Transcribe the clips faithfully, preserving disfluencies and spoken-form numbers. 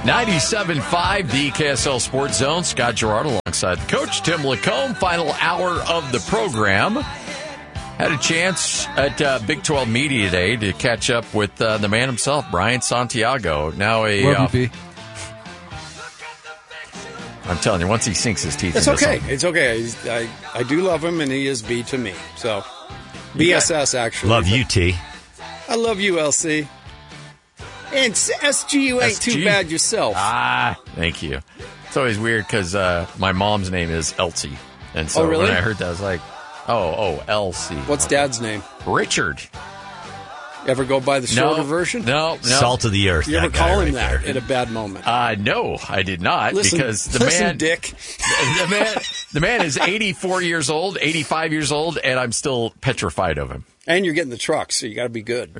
ninety-seven point five, the K S L Sports Zone. Scott Gerard alongside the coach, Tim Lacombe. Final hour of the program. Had a chance at uh, Big twelve Media Day to catch up with uh, the man himself, Brian Santiago. Now a... Love you, B. I'm telling you, once he sinks his teeth it's into okay. something. It's okay. He's, I, I do love him, and he is B to me. So, B S S, actually. Love you, T. I love you, L C. And S G, you ain't S G? too bad yourself. Ah, thank you. It's always weird because uh, my mom's name is Elsie. And so Oh, really? when I heard that, I was like, oh, oh, Elsie. What's Dad's name? Richard. Ever go by the shorter No, version? No, no. Salt of the earth. You ever that guy call right him that there. at a bad moment? Uh, no, I did not. Listen, because the listen, man, Dick. the man, the man is eighty-four years old, eighty-five years old, and I'm still petrified of him. And you're getting the truck, so you got to be good.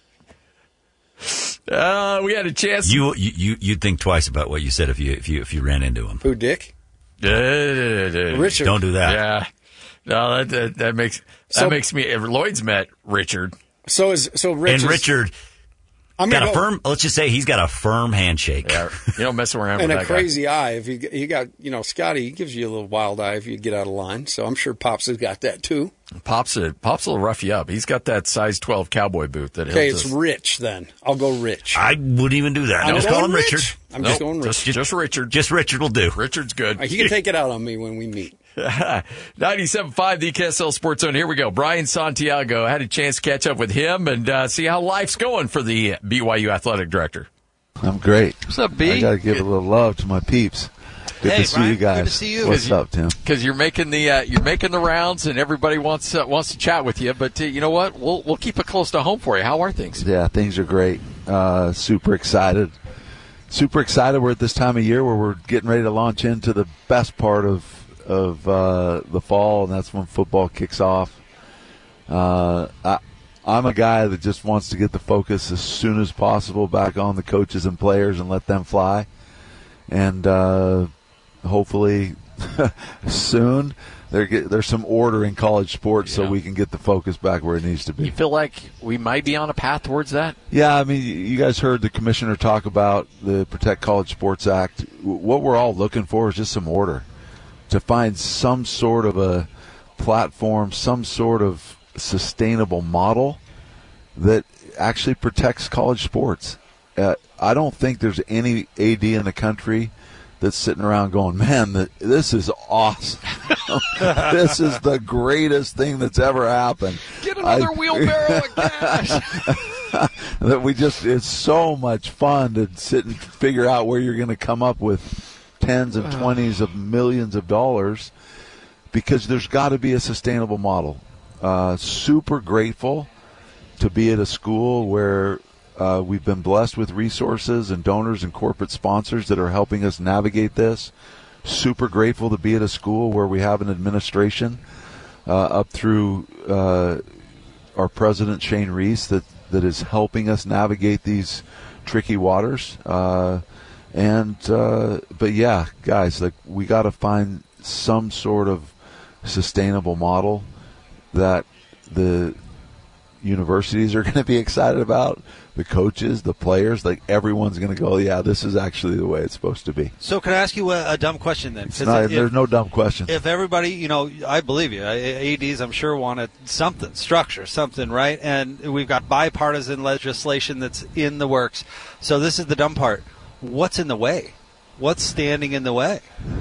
Uh, we had a chance. You you you you'd think twice about what you said if you if you if you ran into him. Who, Dick? Uh, Richard. Don't do that. Yeah. No, that that, that makes that So- makes me. If Lloyd's met Richard. So is so Rich And is- Richard I'm got gonna a go- firm. Let's just say he's got a firm handshake. Yeah, you don't mess around and with a that crazy eye. If you you got you know Scotty, he gives you a little wild eye if you get out of line. So I'm sure Pops has got that too. guy. Pops it. Pops will rough you up. He's got that size twelve cowboy boot that. Okay, he'll it's just, Rich then. I'll go Rich. I wouldn't even do that. I'm Just going call him Rich. Richard. I'm Nope, just going Rich. Just, just Richard. Just Richard will do. Richard's good. He can take it out on me when we meet. ninety-seven point five, the K S L Sports Zone. Here we go. Brian Santiago. Had a chance to catch up with him and uh, see how life's going for the B Y U athletic director. I'm great. What's up, B? I got to give a little love to my peeps. Good Hey, to see Brian, you guys. good to see you. What's up, Tim? Because you're making the uh, you're making the rounds and everybody wants uh, wants to chat with you. But uh, you know what? We'll we'll keep it close to home for you. How are things? Yeah, things are great. Uh, super excited. Super excited. We're at this time of year where we're getting ready to launch into the best part of of uh, the fall, and that's when football kicks off. Uh, I, I'm a guy that just wants to get the focus as soon as possible back on the coaches and players and let them fly. And uh, hopefully soon there get, there's some order in college sports Yeah. so we can get the focus back where it needs to be. You feel like we might be on a path towards that? Yeah, I mean, you guys heard the commissioner talk about the Protect College Sports Act. What we're all looking for is just some order, to find some sort of a platform, some sort of sustainable model that actually protects college sports. Uh, I don't think there's any A D in the country that's sitting around going, man, the, this is awesome. This is the greatest thing that's ever happened. Get another I- wheelbarrow of cash. that we just it's so much fun to sit and figure out where you're going to come up with tens and twenties of millions of dollars, because there's got to be a sustainable model. Uh, super grateful to be at a school where uh, we've been blessed with resources and donors and corporate sponsors that are helping us navigate this. Super grateful to be at a school where we have an administration uh, up through uh, our president, Shane Reese, that, that is helping us navigate these tricky waters. Uh, and uh, but, yeah, guys, like we got to find some sort of sustainable model that the universities are going to be excited about, the coaches, the players, like everyone's going to go, yeah, this is actually the way it's supposed to be. So can I ask you a, a dumb question then? It's not, if, there's no dumb questions. if everybody, you know, I believe you, A Ds I'm sure wanted something, structure, something, right? And we've got bipartisan legislation that's in the works. So this is the dumb part. What's in the way? What's standing in the way?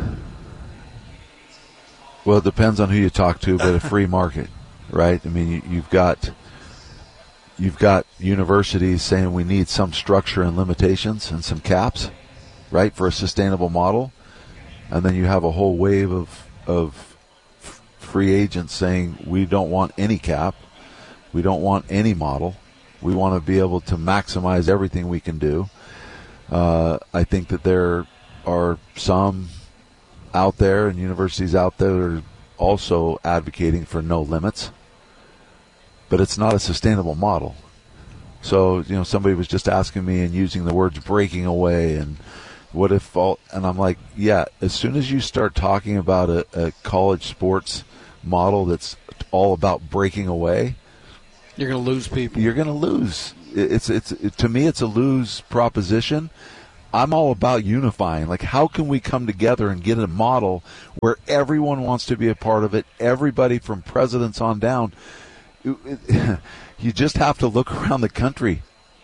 Well, it depends on who you talk to, but a free market, right? I mean, you, you've got you've got universities saying we need some structure and limitations and some caps, right, for a sustainable model, and then you have a whole wave of of f- free agents saying we don't want any cap, we don't want any model, we want to be able to maximize everything we can do. Uh, I think that there are some out there and universities out there that are also advocating for no limits, but it's not a sustainable model. So, you know, somebody was just asking me and using the words breaking away and what if all, and I'm like, yeah, as soon as you start talking about a, a college sports model that's all about breaking away, You're going to lose people. you're going to lose. It's, it's, it, to me, it's a lose proposition. I'm all about unifying. Like, how can we come together and get a model where everyone wants to be a part of it, everybody from presidents on down? You just have to look around the country.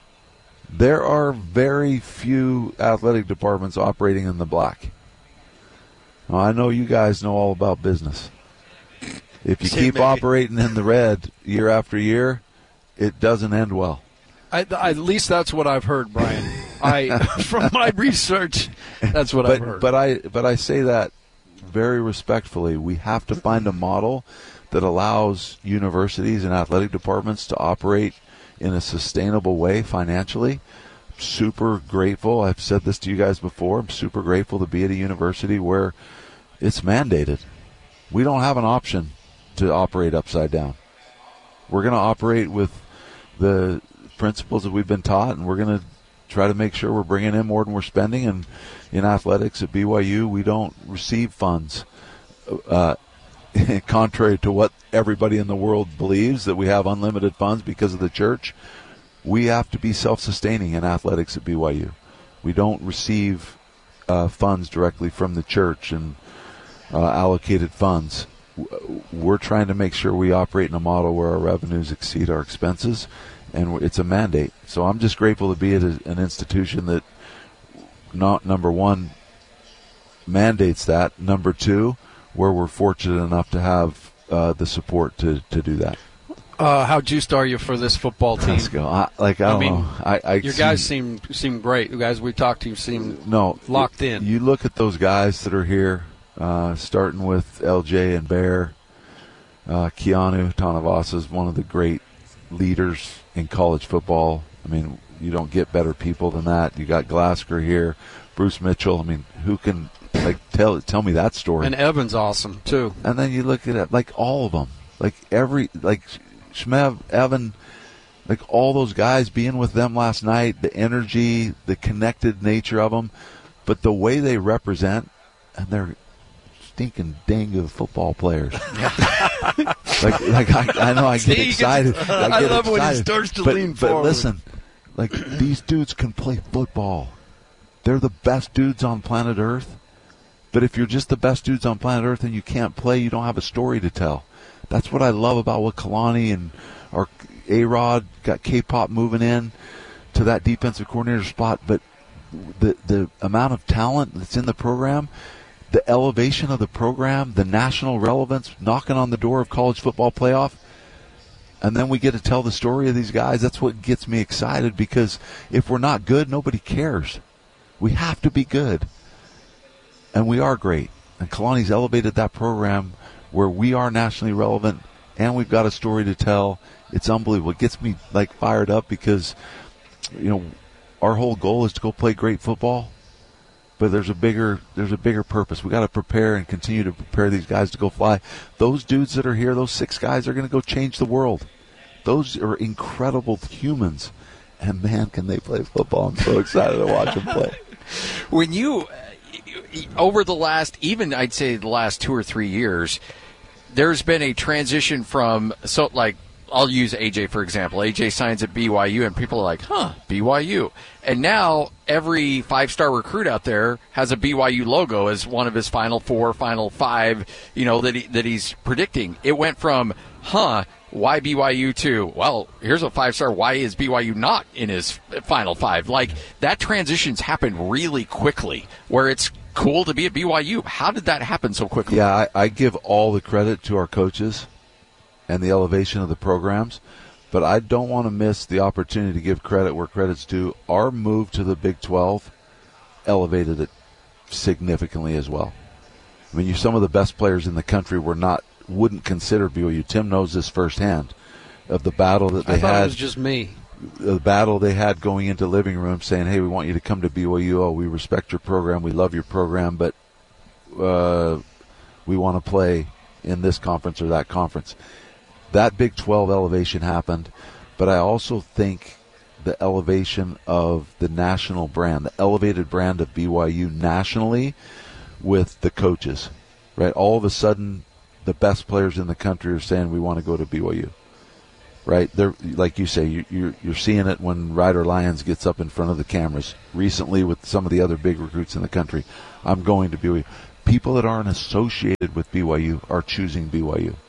There are very few athletic departments operating in the black. Well, I know you guys know all about business. If you Same keep maybe. operating in the red year after year, it doesn't end well. I, I, at least that's what I've heard, Brian. I from my research, that's what but, I've heard. But I but I say that very respectfully. We have to find a model that allows universities and athletic departments to operate in a sustainable way financially. Super grateful. I've said this to you guys before. I'm super grateful to be at a university where it's mandated. We don't have an option to operate upside down. We're going to operate with the principles that we've been taught, and we're going to try to make sure we're bringing in more than we're spending. And in athletics at B Y U, we don't receive funds. Uh, contrary to what everybody in the world believes, that we have unlimited funds because of the church, we have to be self-sustaining in athletics at B Y U. We don't receive uh, funds directly from the church and uh, allocated funds. We're trying to make sure we operate in a model where our revenues exceed our expenses, and it's a mandate. So I'm just grateful to be at a, an institution that, not number one, mandates that. Number two, where we're fortunate enough to have uh, the support to, to do that. Uh, how juiced are you for this football team? Let's go. I, like I don't I mean, know. I, I your see, guys seem seem great. The guys we talked to seem no locked you, in. You look at those guys that are here, uh, starting with L J and Bear. Uh, Keanu Tanavasa is one of the great leaders in college football. I mean, you don't get better people than that. You got Glasgow here, Bruce Mitchell. I mean, who can like tell tell me that story? And Evan's awesome too. And then you look at it, like all of them, like every like Shmev, Evan, like all those guys being with them last night, the energy, the connected nature of them, but the way they represent, and they're stinking dang good football players. like, like I, I know I get See, excited. Gets, I, I get love excited. when he starts to but, lean but forward. listen, like these dudes can play football. They're the best dudes on planet Earth. But if you're just the best dudes on planet Earth and you can't play, you don't have a story to tell. That's what I love about what Kalani and our A-Rod got K-Pop moving in to that defensive coordinator spot. But the the amount of talent that's in the program, the elevation of the program, the national relevance, knocking on the door of college football playoff, and then we get to tell the story of these guys. That's what gets me excited, because if we're not good, nobody cares. We have to be good. And we are great. And Kalani's elevated that program where we are nationally relevant and we've got a story to tell. It's unbelievable. It gets me like fired up because, you know, our whole goal is to go play great football. But there's a bigger there's a bigger purpose. We got to prepare and continue to prepare these guys to go fly. Those dudes that are here, those six guys, are going to go change the world. Those are incredible humans. And man, can they play football. I'm so excited to watch them play. When you, over the last, even I'd say the last two or three years, there's been a transition from, so like, I'll use A J for example. A J signs at B Y U, and people are like, huh, B Y U. And now every five-star recruit out there has a B Y U logo as one of his final four, final five, you know, that he, that he's predicting. It went from, huh, why B Y U to, well, here's a five-star, why is B Y U not in his final five? Like, that transition's happened really quickly, where it's cool to be at B Y U. How did that happen so quickly? Yeah, I, I give all the credit to our coaches and the elevation of the programs, but I don't want to miss the opportunity to give credit where credit's due. Our move to the Big twelve elevated it significantly as well. I mean, you some of the best players in the country were not wouldn't consider B Y U. Tim knows this firsthand of the battle that they I thought had. it was just me. The battle they had going into living rooms saying, hey, we want you to come to B Y U. Oh, we respect your program. We love your program, but uh, we want to play in this conference or that conference. That Big twelve elevation happened, but I also think the elevation of the national brand, the elevated brand of B Y U nationally with the coaches, right? All of a sudden, the best players in the country are saying we want to go to B Y U. right? They're, like you say, you, you're, you're seeing it when Ryder Lyons gets up in front of the cameras. Recently with some of the other big recruits in the country, I'm going to B Y U. People that aren't associated with B Y U are choosing B Y U,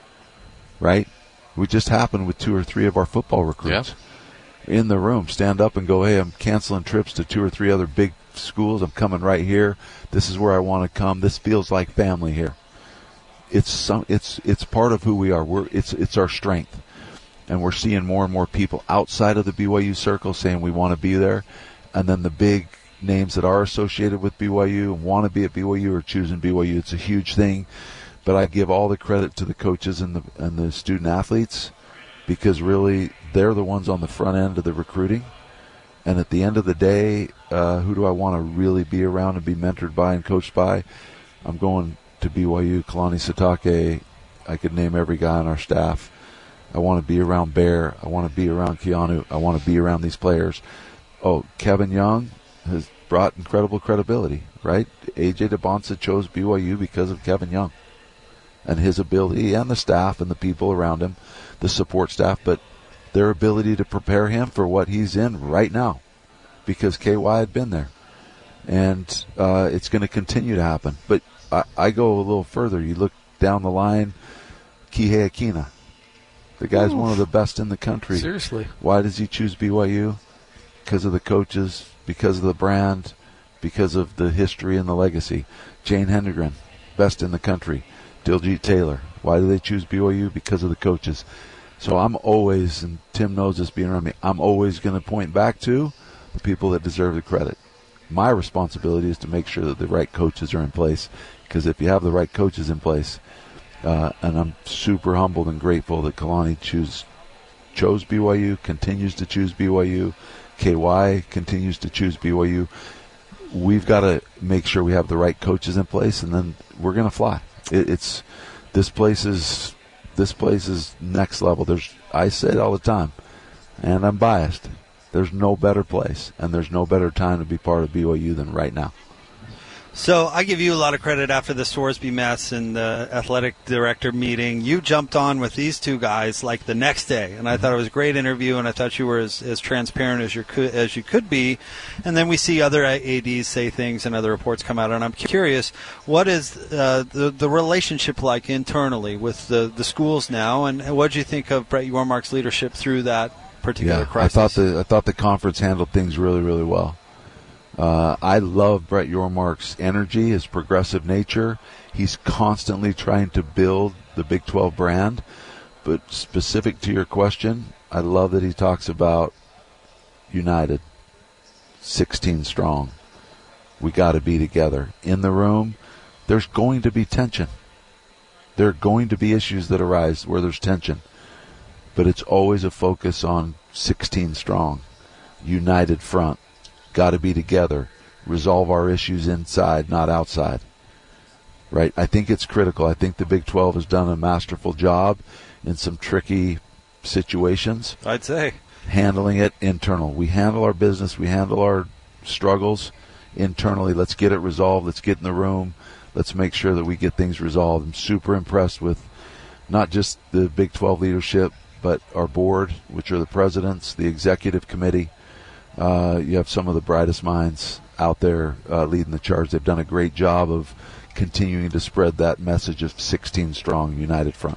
right? We just happened with two or three of our football recruits yeah. in the room. Stand up and go, hey, I'm canceling trips to two or three other big schools. I'm coming right here. This is where I want to come. This feels like family here. It's some, it's it's part of who we are. We're it's it's our strength, and we're seeing more and more people outside of the B Y U circle saying we want to be there, and then the big names that are associated with B Y U and want to be at B Y U are choosing B Y U. It's a huge thing, but I give all the credit to the coaches and the and the student athletes, because really they're the ones on the front end of the recruiting. And at the end of the day, uh, who do I want to really be around and be mentored by and coached by? I'm going to B Y U, Kalani Sitake. I could name every guy on our staff. I want to be around Bear. I want to be around Keanu. I want to be around these players. Oh, Kevin Young has brought incredible credibility, right? A J DeBonsa chose B Y U because of Kevin Young and his ability, and the staff and the people around him, the support staff, but their ability to prepare him for what he's in right now, because K Y had been there. And uh, it's going to continue to happen. But I, I go a little further. You look down the line, Kihei Akina. The guy's Ooh. one of the best in the country. Seriously. Why does he choose B Y U? Because of the coaches, because of the brand, because of the history and the legacy. Jane Hendegren, best in the country. Diljit Taylor. Why do they choose B Y U? Because of the coaches. So I'm always, and Tim knows this being around me, I'm always going to point back to the people that deserve the credit. My responsibility is to make sure that the right coaches are in place, because if you have the right coaches in place, uh, and I'm super humbled and grateful that Kalani choose, chose B Y U, continues to choose B Y U, K Y continues to choose B Y U. We've got to make sure we have the right coaches in place, and then we're going to fly. It, it's this place is this place is next level. There's I say it all the time, and I'm biased. There's no better place, and there's no better time to be part of B Y U than right now. So I give you a lot of credit after the Sorsby mess and the athletic director meeting. You jumped on with these two guys like the next day, and I thought it was a great interview, and I thought you were as, as transparent as you could as you could be. And then we see other A Ds say things and other reports come out, and I'm curious, what is uh, the the relationship like internally with the, the schools now, and what did you think of Brett Yormark's leadership through that particular yeah, crisis? I thought the I thought the conference handled things really, really well. Uh, I love Brett Yormark's energy, his progressive nature. He's constantly trying to build the Big twelve brand. But specific to your question, I love that he talks about united, sixteen strong. We got to be together. In the room, there's going to be tension. There are going to be issues that arise where there's tension. But it's always a focus on sixteen strong, united front. Got to be together, resolve our issues inside, not outside. Right? I think it's critical. I think the Big twelve has done a masterful job in some tricky situations. I'd say. Handling it internal. We handle our business. We handle our struggles internally. Let's get it resolved. Let's get in the room. Let's make sure that we get things resolved. I'm super impressed with not just the Big twelve leadership, but our board, which are the presidents, the executive committee. Uh, you have some of the brightest minds out there uh, leading the charge. They've done a great job of continuing to spread that message of sixteen strong, united front.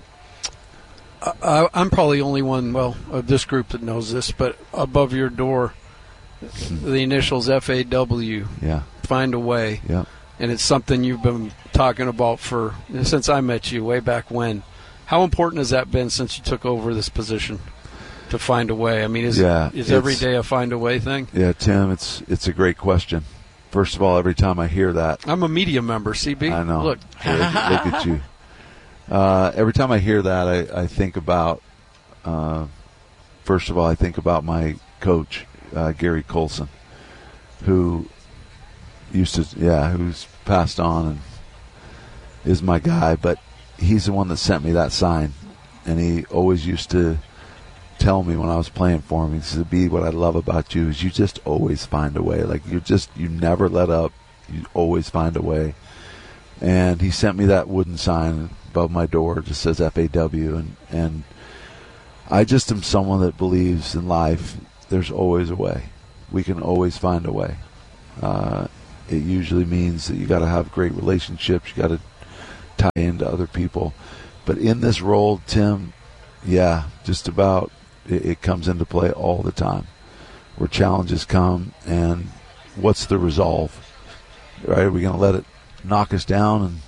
I, I'm probably the only one, well, of this group that knows this, but above your door, the initials F A W. Yeah. Find a way. Yeah. And it's something you've been talking about for since I met you way back when. How important has that been since you took over this position? To find a way. I mean, is yeah, is every day a find a way thing? Yeah, Tim, it's it's a great question. First of all, every time I hear that, I'm a media member. C B, I know. Look, look, look at you. Uh, every time I hear that, I, I think about. Uh, first of all, I think about my coach, uh, Gary Colson, who used to, yeah, who's passed on and is my guy. But he's the one that sent me that sign, and he always used to tell me when I was playing for him, he said, B, what I love about you is you just always find a way. Like, you just, you never let up. You always find a way. And he sent me that wooden sign above my door. It just says F A W. And, and I just am someone that believes in life there's always a way. We can always find a way. Uh, it usually means that you got to have great relationships. You got to tie into other people. But in this role, Tim, yeah, just about it, it comes into play all the time, where challenges come, and what's the resolve? Right? Are we going to let it knock us down and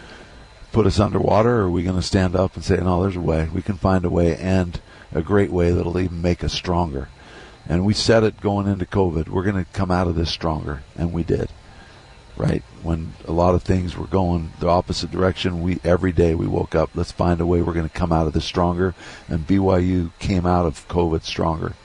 put us underwater, or are we going to stand up and say, no, there's a way. We can find a way, and a great way that'll even make us stronger. And we said it going into COVID, we're going to come out of this stronger, and we did. Right? When a lot of things were going the opposite direction, we every day we woke up, let's find a way we're going to come out of this stronger, and B Y U came out of COVID stronger.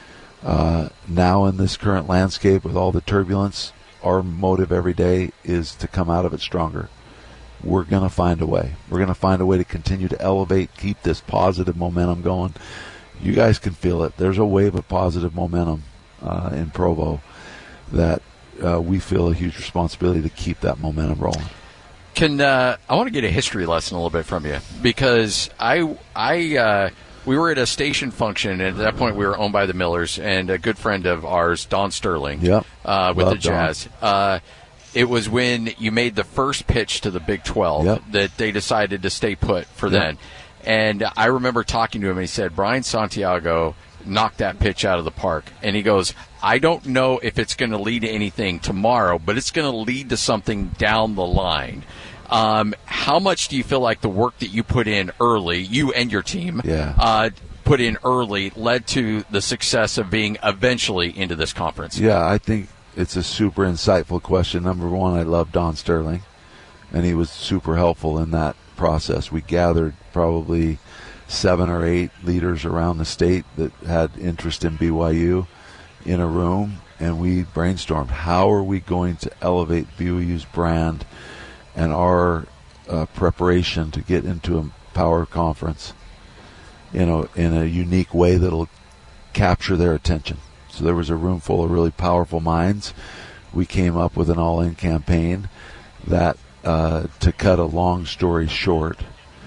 Uh, now in this current landscape with all the turbulence, our motive every day is to come out of it stronger. We're going to find a way. We're going to find a way to continue to elevate, keep this positive momentum going. You guys can feel it. There's a wave of positive momentum uh, in Provo that uh, we feel a huge responsibility to keep that momentum rolling. Can uh, I want to get a history lesson a little bit from you, because I I uh, we were at a station function, and at that point we were owned by the Millers, and a good friend of ours, Don Sterling, yep. uh, with Love the Jazz. Uh, it was when you made the first pitch to the Big twelve yep. that they decided to stay put for yep. then. And I remember talking to him, and he said, Brian Santiago knocked that pitch out of the park. And he goes, I don't know if it's going to lead to anything tomorrow, but it's going to lead to something down the line. Um, how much do you feel like the work that you put in early, you and your team, yeah. uh, put in early, led to the success of being eventually into this conference? Yeah, I think it's a super insightful question. Number one, I love Don Sterling, and he was super helpful in that process. We gathered probably seven or eight leaders around the state that had interest in B Y U in a room, and we brainstormed, how are we going to elevate B Y U's brand and our uh, preparation to get into a power conference, you know, in a unique way that'll capture their attention. So there was a room full of really powerful minds. We came up with an all-in campaign that, uh, to cut a long story short,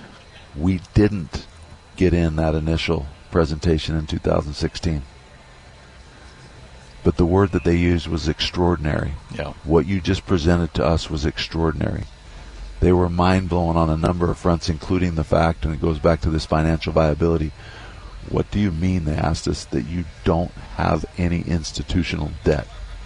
we didn't get in that initial presentation in two thousand sixteen. But the word that they used was extraordinary. Yeah. What you just presented to us was extraordinary. They were mind-blown on a number of fronts, including the fact, and it goes back to this financial viability, what do you mean, they asked us, that you don't have any institutional debt?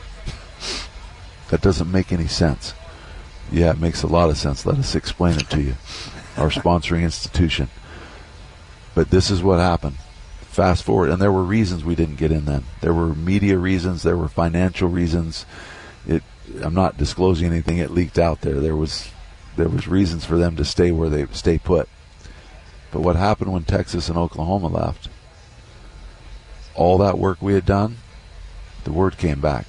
That doesn't make any sense. Yeah, it makes a lot of sense. Let us explain it to you. Our sponsoring institution. But this is what happened. Fast forward, and there were reasons we didn't get in then. There were media reasons, there were financial reasons. It, I'm not disclosing anything, it leaked out there. There was there was reasons for them to stay where they stay put. But what happened when Texas and Oklahoma left? All that work we had done, the word came back.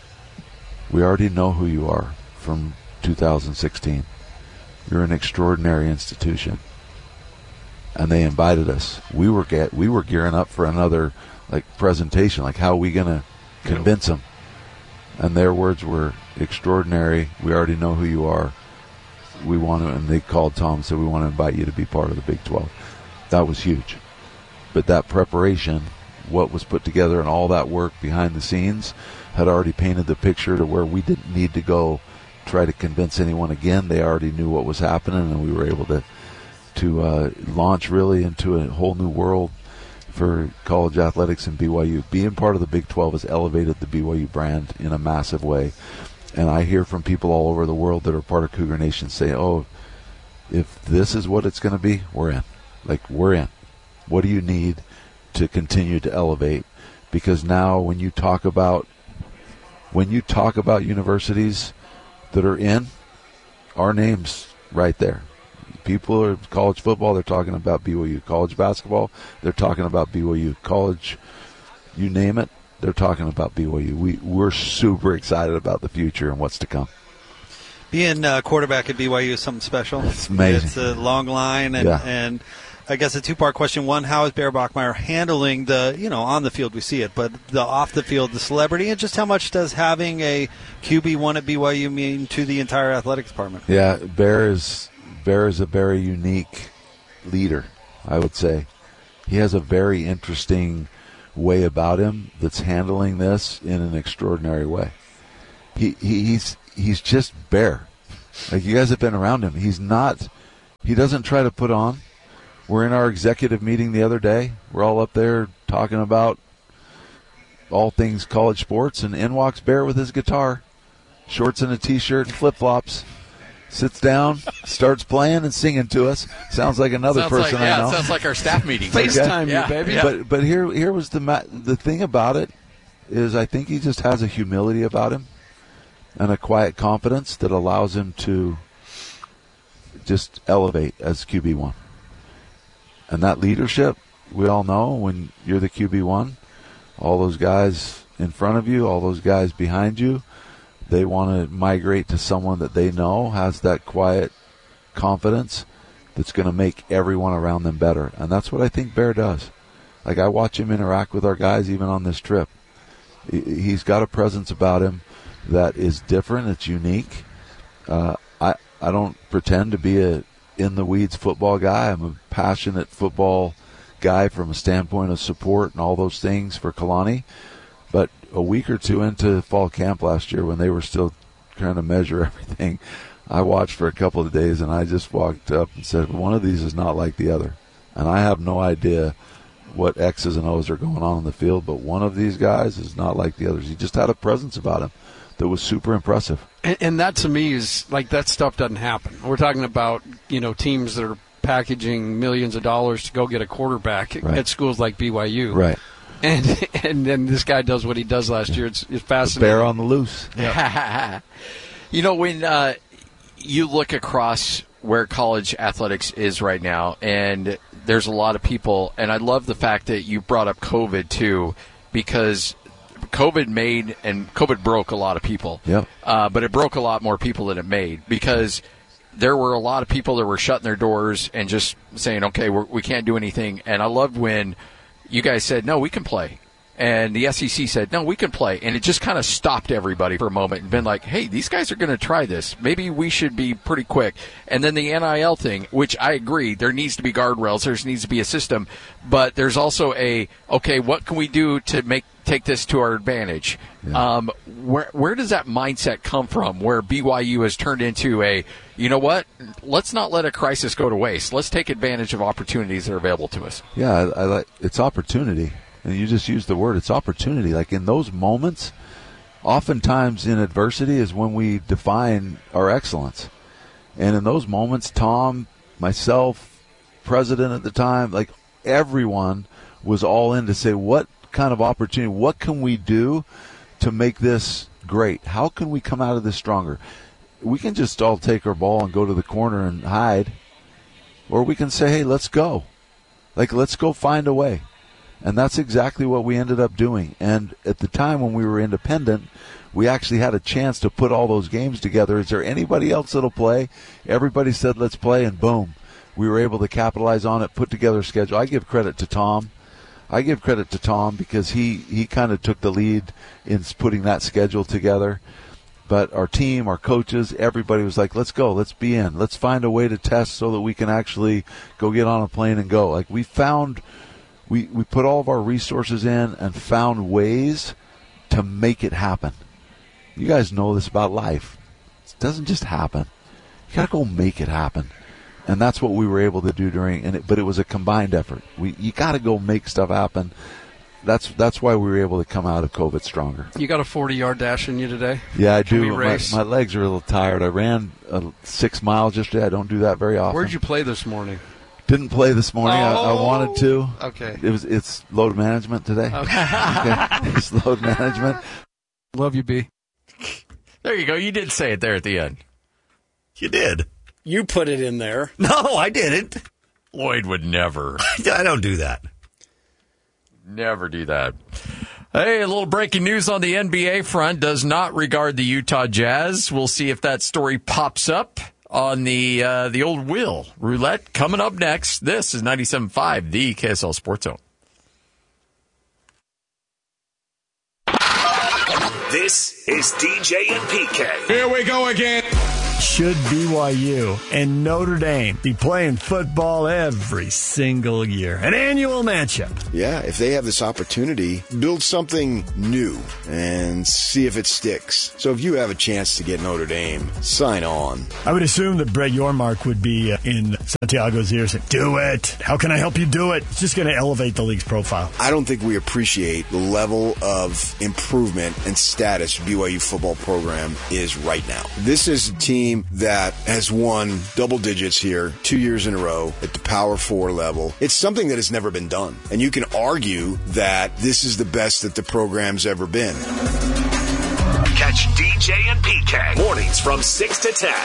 We already know who you are from two thousand sixteen. You're an extraordinary institution. And they invited us. We were get, we were gearing up for another like presentation, like how are we going to convince them? And their words were extraordinary. We already know who you are. We want to, and they called Tom and said, we want to invite you to be part of the Big twelve. That was huge. But that preparation, what was put together and all that work behind the scenes had already painted the picture to where we didn't need to go try to convince anyone again. They already knew what was happening, and we were able to to uh, launch really into a whole new world for college athletics in B Y U. Being part of the Big twelve has elevated the B Y U brand in a massive way. And I hear from people all over the world that are part of Cougar Nation say, oh, if this is what it's going to be, we're in. Like, we're in. What do you need to continue to elevate? Because now when you talk about when you talk about universities that are in, our name's right there. People are college football, they're talking about B Y U. College basketball, they're talking about B Y U. College, you name it, they're talking about B Y U. We, we're super excited about the future and what's to come. Being a quarterback at B Y U is something special. It's amazing. It's a long line, and, yeah. and I guess a two-part question. One, how is Bear Bachmeier handling the, you know, on the field we see it, but the off the field, the celebrity, and just how much does having a Q B one at B Y U mean to the entire athletics department? Yeah, Bear is Bear is a very unique leader, I would say. he has a very interesting way about him that's handling this in an extraordinary way. He, he he's he's just Bear. Like, you guys have been around him. He's not. He doesn't try to put on. We're in our executive meeting the other day. We're all up there talking about all things college sports, and in walks Bear with his guitar, shorts and a T-shirt and flip-flops. Sits down, starts playing and singing to us. Sounds like another sounds person like, yeah, I know. It sounds like our staff meeting. FaceTime yeah. you, baby. Yeah. But but here here was the ma- the thing about it is I think he just has a humility about him and a quiet confidence that allows him to just elevate as Q B one. And that leadership, we all know when you're the Q B one, all those guys in front of you, all those guys behind you, they want to migrate to someone that they know has that quiet confidence that's going to make everyone around them better. And that's what I think Bear does. Like, I watch him interact with our guys even on this trip. He's got a presence about him that is different. It's unique. Uh, I, I don't pretend to be a in-the-weeds football guy. I'm a passionate football guy from a standpoint of support and all those things for Kalani. But a week or two into fall camp last year, when they were still trying to measure everything, I watched for a couple of days, and I just walked up and said, one of these is not like the other. And I have no idea what X's and O's are going on in the field, but one of these guys is not like the others. He just had a presence about him that was super impressive. And, and that, to me, is like, that stuff doesn't happen. We're talking about, you know, teams that are packaging millions of dollars to go get a quarterback Right. at schools like B Y U. Right. And and then this guy does what he does last year. It's, it's fascinating. Bear on the loose. You know, when uh, you look across where college athletics is right now, and there's a lot of people, and I love the fact that you brought up COVID too, because COVID made and COVID broke a lot of people. Yep. Uh, but it broke a lot more people than it made, because there were a lot of people that were shutting their doors and just saying, okay, we're, we can't do anything. And I loved when you guys said, no, we can play. And the S E C said, no, we can play. And it just kind of stopped everybody for a moment and been like, hey, these guys are going to try this. Maybe we should be pretty quick. And then the N I L thing, which I agree, there needs to be guardrails. There needs to be a system. But there's also a, okay, what can we do to make take this to our advantage? Yeah. Um, where where does that mindset come from, where B Y U has turned into a, you know what, let's not let a crisis go to waste. Let's take advantage of opportunities that are available to us. Yeah, I, I like it's opportunity. And you just used the word, it's opportunity. Like, in those moments, oftentimes in adversity is when we define our excellence. And in those moments, Tom, myself, president at the time, like, everyone was all in to say, what kind of opportunity, what can we do to make this great? How can we come out of this stronger? We can just all take our ball and go to the corner and hide. Or we can say, hey, let's go. Like, let's go find a way. And that's exactly what we ended up doing. And at the time when we were independent, we actually had a chance to put all those games together. Is there anybody else that'll play? Everybody said, let's play, and boom. We were able to capitalize on it, put together a schedule. I give credit to Tom. I give credit to Tom because he, he kind of took the lead in putting that schedule together. But our team, our coaches, everybody was like, let's go, let's be in. Let's find a way to test so that we can actually go get on a plane and go. Like, we found... We we put all of our resources in and found ways to make it happen. You guys know this about life. It doesn't just happen. You got to go make it happen. And that's what we were able to do during and it, but it was a combined effort. We you got to go make stuff happen. That's that's why we were able to come out of COVID stronger. You got a forty-yard dash in you today? Yeah, I Can do. we My, race? my legs are a little tired. I ran uh, six miles yesterday. I don't do that very often. Where'd you play this morning? Didn't play this morning. I, I Oh. wanted to. Okay. It was. It's load management today. Okay. Okay. It's load management. Love you, B. There you go. You did say it there at the end. You did. You put it in there. No, I didn't. Lloyd would never, I don't do that. never do that. Hey, a little breaking news on the N B A front. Does not regard the Utah Jazz. We'll see if that story pops up on the uh, the old wheel roulette coming up next. This is ninety-seven point five, the K S L Sports Zone. This is D J and P K. Here we go again. should B Y U and Notre Dame be playing football every single year? An annual matchup. Yeah, if they have this opportunity, build something new and see if it sticks. So if you have a chance to get Notre Dame, sign on. I would assume that Brett Yormark would be uh, in Santiago's ear saying, do it. How can I help you do it? It's just going to elevate the league's profile. I don't think we appreciate the level of improvement and status B Y U football program is right now. This is a team that has won double digits here two years in a row at the Power Four level. It's something that has never been done. And you can argue that this is the best that the program's ever been. Catch D J and P K mornings from six to ten